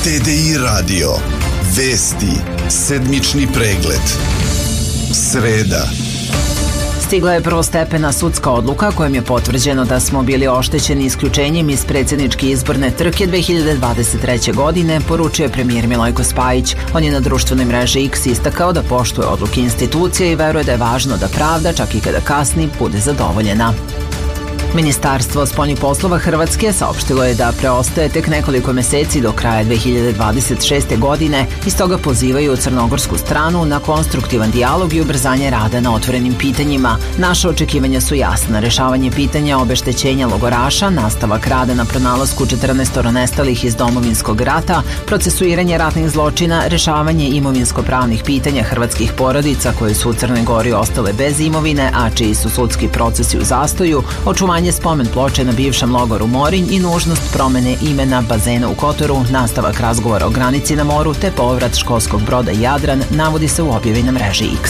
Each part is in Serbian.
TDI radio. Vesti. Sedmični pregled. Sreda. Stigla je prvostepena sudska odluka kojom je potvrđeno da smo bili oštećeni isključenjem iz predsjedničke izborne trke 2023. godine, poručio je premijer Milojko Spajić. On je na društvenoj mreži X istakao da poštuje odluke institucije i veruje da je važno da pravda, čak i kada kasni, bude zadovoljena. Ministarstvo spoljnih poslova Hrvatske saopštilo je da preostaje tek nekoliko meseci do kraja 2026. godine i stoga pozivaju crnogorsku stranu na konstruktivan dijalog i ubrzanje rada na otvorenim pitanjima. Naša očekivanja su jasna: rešavanje pitanja obeštećenja logoraša, nastavak rada na pronalasku 14 nestalih iz Domovinskog rata, procesuiranje ratnih zločina, rešavanje imovinsko-pravnih pitanja hrvatskih porodica koje su u Crnoj Gori ostale bez imovine, a čiji su sudski procesi u zastoju, očuvanje spomen ploče na bivšem logoru Morinj i nužnost promene imena bazena u Kotoru, nastavak razgovora o granici na moru te povrat školskog broda Jadran, navodi se u objavi na mreži X.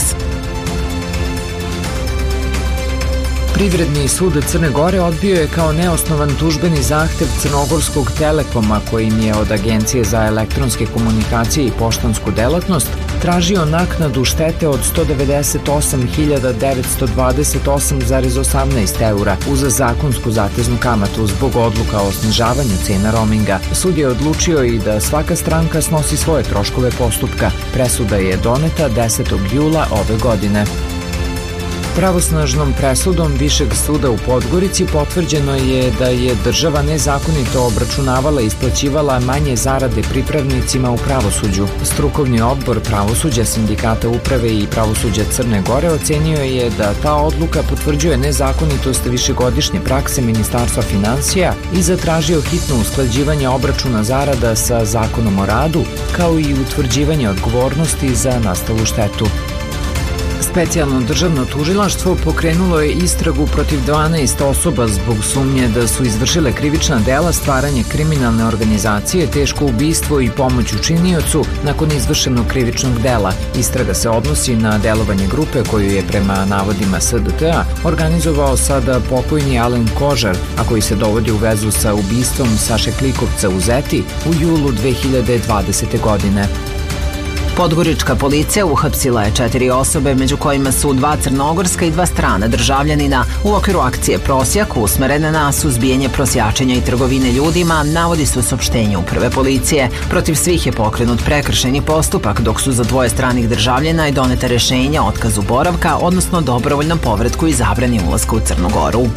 Privredni sud Crne Gore odbio je kao neosnovan tužbeni zahtev Crnogorskog Telekoma, kojim je od Agencije za elektronske komunikacije i poštansku delatnost tražio naknadu štete od 198.928,18 eura uz zakonsku zateznu kamatu zbog odluka o snižavanju cena roaminga. Sud je odlučio i da svaka stranka snosi svoje troškove postupka. Presuda je doneta 10. jula ove godine. Pravosnažnom presudom Višeg suda u Podgorici potvrđeno je da je država nezakonito obračunavala i isplaćivala manje zarade pripravnicima u pravosuđu. Strukovni odbor pravosuđa Sindikata uprave i pravosuđa Crne Gore ocenio je da ta odluka potvrđuje nezakonitost višegodišnje prakse Ministarstva finansija i zatražio hitno usklađivanje obračuna zarada sa Zakonom o radu, kao i utvrđivanje odgovornosti za nastalu štetu. Specijalno državno tužilaštvo pokrenulo je istragu protiv 12 osoba zbog sumnje da su izvršile krivična dela stvaranje kriminalne organizacije, teško ubistvo i pomoć učiniocu nakon izvršenog krivičnog dela. Istraga se odnosi na delovanje grupe koju je prema navodima SDT-a organizovao sada pokojni Alen Kožar, a koji se dovodi u vezu sa ubistvom Saše Klikovca u Zeti u julu 2020. godine. Podgorička policija uhapsila je 4 osobe, među kojima su 2 crnogorska i 2 strana državljanina u okviru akcije Prosjak usmerene na suzbijanje prosjačenja i trgovine ljudima, navodi se u saopštenju uprave policije. Protiv svih je pokrenut prekršajni postupak, dok su za 2 stranih državljana i doneta rešenja o otkazu boravka, odnosno dobrovoljnom povratku i zabrani ulaska u Crnu Goru.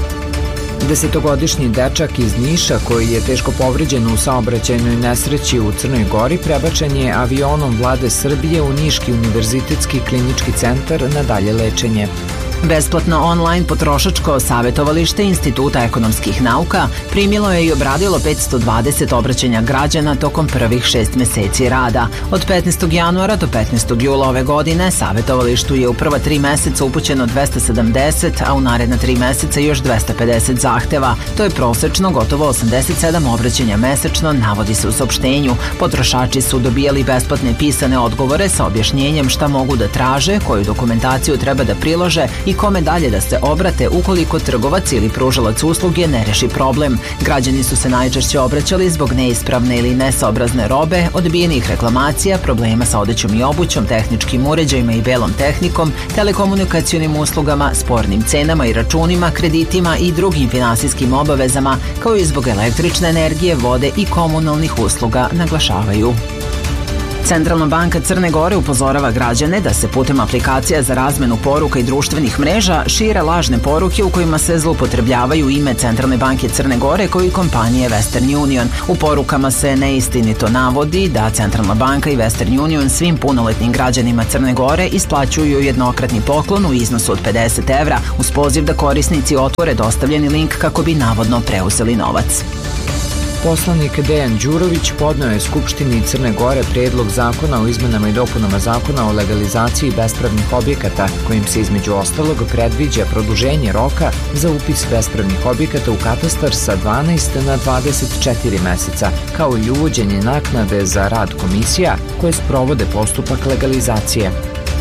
10-godišnji dečak iz Niša koji je teško povređen u saobraćajnoj nesreći u Crnoj Gori prebačen je avionom Vlade Srbije u Niški univerzitetski klinički centar na dalje lečenje. Besplatno online potrošačko savjetovalište Instituta ekonomskih nauka primilo je i obradilo 520 obraćanja građana tokom prvih 6 meseci rada. Od 15. januara do 15. jula ove godine savjetovalištu je u prva 3 meseca upućeno 270, a u naredna 3 meseca još 250 zahteva. To je prosečno gotovo 87 obraćanja mesečno, navodi se u saopštenju. Potrošači su dobijali besplatne pisane odgovore sa objašnjenjem šta mogu da traže, koju dokumentaciju treba da prilože i kome dalje da se obrate ukoliko trgovac ili pružalac usluge ne reši problem. Građani su se najčešće obraćali zbog neispravne ili nesaobrazne robe, odbijenih reklamacija, problema sa odećom i obućom, tehničkim uređajima i belom tehnikom, telekomunikacionim uslugama, spornim cenama i računima, kreditima i drugim finansijskim obavezama, kao i zbog električne energije, vode i komunalnih usluga, naglašavaju. Centralna banka Crne Gore upozorava građane da se putem aplikacija za razmenu poruka i društvenih mreža šire lažne poruke u kojima se zloupotrebljavaju ime Centralne banke Crne Gore kao i kompanije Western Union. U porukama se neistinito navodi da Centralna banka i Western Union svim punoletnim građanima Crne Gore isplaćuju jednokratni poklon u iznosu od 50 evra uz poziv da korisnici otvore dostavljeni link kako bi navodno preuzeli novac. Poslanik Dejan Đurović podneo je Skupštini Crne Gore predlog zakona o izmenama i dopunama zakona o legalizaciji bespravnih objekata, kojim se između ostalog predviđa produženje roka za upis bespravnih objekata u katastar sa 12 na 24 meseca, kao i uvođenje naknade za rad komisija koje sprovode postupak legalizacije.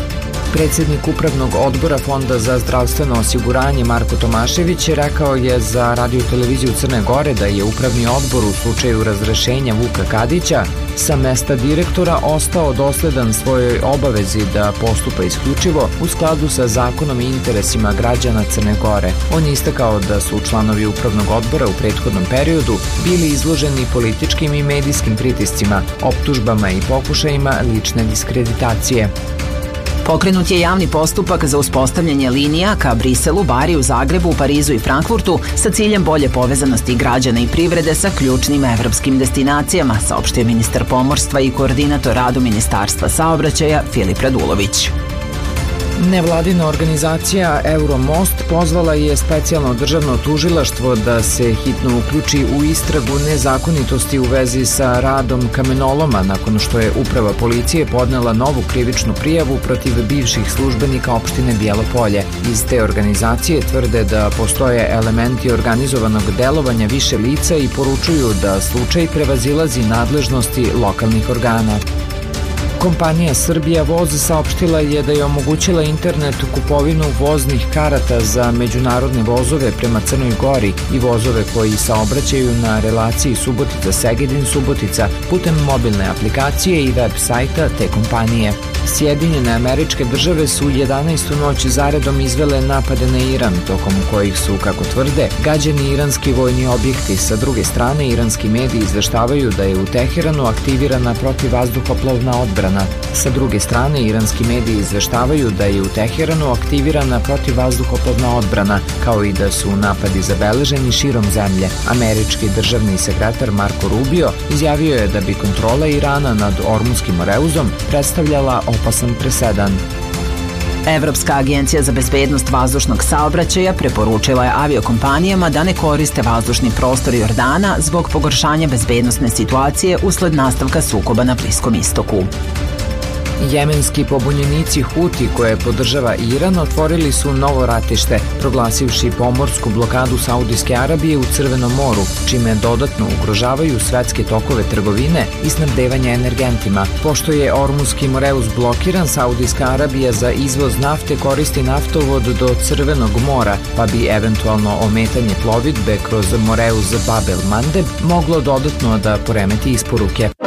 Predsjednik Upravnog odbora Fonda za zdravstveno osiguranje Marko Tomašević rekao je za Radio-televiziju Crne Gore da je Upravni odbor u slučaju razrešenja Vuka Kadića sa mesta direktora ostao dosledan svojoj obavezi da postupa isključivo u skladu sa zakonom i interesima građana Crne Gore. On je istakao da su članovi Upravnog odbora u prethodnom periodu bili izloženi političkim i medijskim pritiscima, optužbama i pokušajima lične diskreditacije. Pokrenut je javni postupak za uspostavljanje linija ka Briselu, Bariju, Zagrebu, Parizu i Frankfurtu sa ciljem bolje povezanosti građana i privrede sa ključnim evropskim destinacijama, saopštio ministar pomorstva i koordinator radu Ministarstva saobraćaja Filip Radulović. Nevladina organizacija Euromost pozvala je specijalno državno tužilaštvo da se hitno uključi u istragu nezakonitosti u vezi sa radom kamenoloma nakon što je uprava policije podnela novu krivičnu prijavu protiv bivših službenika opštine Bijelo Polje. Iz te organizacije tvrde da postoje elementi organizovanog delovanja više lica i poručuju da slučaj prevazilazi nadležnosti lokalnih organa. Kompanija Srbija Voz saopštila je da je omogućila internet kupovinu voznih karata za međunarodne vozove prema Crnoj Gori i vozove koji saobraćaju na relaciji Subotica-Segedin-Subotica putem mobilne aplikacije i web sajta te kompanije. Sjedinjene Američke Države su 11. noć zaredom izvele napade na Iran, tokom kojih su, kako tvrde, gađani iranski vojni objekti. Sa druge strane, iranski mediji izveštavaju da je u Teheranu aktivirana protivvazduhoplovna odbrana. kao i da su napadi zabeleženi širom zemlje. Američki državni sekretar Marko Rubio izjavio je da bi kontrola Irana nad Ormunskim Moreuzom predstavljala opasan presedan. Evropska agencija za bezbednost vazdušnog saobraćaja preporučila je aviokompanijama da ne koriste vazdušni prostor Jordana zbog pogoršanja bezbednosne situacije usled nastavka sukoba na Bliskom istoku. Jemenski pobunjenici Huti, koje podržava Iran, otvorili su novo ratište, proglasivši pomorsku blokadu Saudijske Arabije u Crvenom moru, čime dodatno ugrožavaju svetske tokove trgovine i snabdevanja energentima. Pošto je Ormunski Moreuz blokiran, Saudijska Arabija za izvoz nafte koristi naftovod do Crvenog mora, pa bi eventualno ometanje plovidbe kroz Moreuz Babel Mandeb moglo dodatno da poremeti isporuke.